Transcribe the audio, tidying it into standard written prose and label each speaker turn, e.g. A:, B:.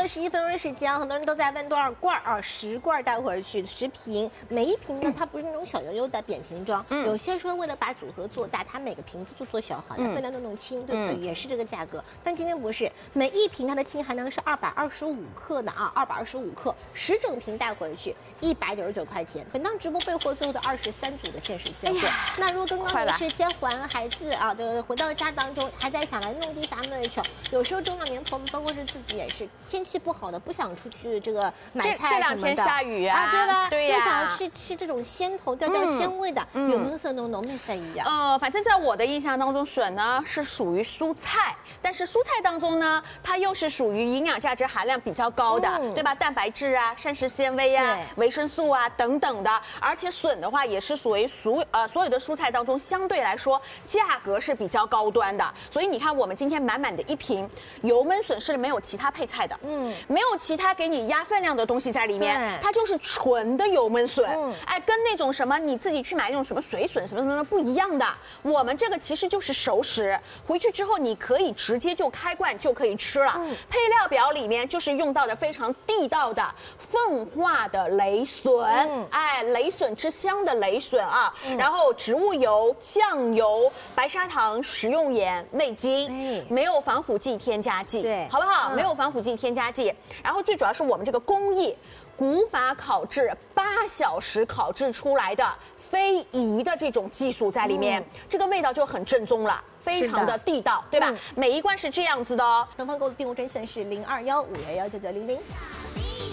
A: 11分钟的时间，很多人都在问多少罐啊？10罐带回去，10瓶，每一瓶呢它不是那种小悠悠的扁瓶装，有些说为了把组合做大，它每个瓶子都做小好，分量都弄轻，对不对？也是这个价格。但今天不是，每一瓶它的氢含量是225克的啊，225克，10整瓶带回去199块钱。本档直播备货最后的23组的限时现货。那如果刚刚的是先还孩子啊，对，回到家当中还在想来弄滴啥弄一球，有时候中老年朋友包括是自己也是天气不好的，不想出去这个买菜什么的。
B: 这2天下雨啊，
A: 对吧？
B: 对呀，
A: 又想吃这种鲜头调鲜味的，有红色浓没色一样。
B: 反正在我的印象当中，笋呢是属于蔬菜，但是蔬菜当中呢，它又是属于营养价值含量比较高的，对吧？蛋白质啊、膳食纤维啊、维生素啊等等的，而且笋的话也是属于所有的蔬菜当中相对来说价格是比较高端的，所以你看我们今天满满的一瓶油焖笋是没有其他配菜的，没有其他给你压分量的东西在里面，它就是纯的油焖笋，哎，跟那种什么你自己去买那种什么水笋什么不一样的，我们这个其实就是熟食，回去之后你可以直接就开罐就可以吃了。配料表里面就是用到的非常地道的奉化的雷笋，哎，雷笋之乡的雷笋啊，然后植物油、酱油、白砂糖、食用盐、味精，没有防腐剂添加剂，对，好不好？没有防腐剂添加剂，然后最主要是我们这个工艺。古法烤制8小时烤制出来的非遗的这种技术在里面，这个味道就很正宗了，非常的地道，对吧？每一罐是这样子的哦。
A: 东方购物订货专线是0215119900。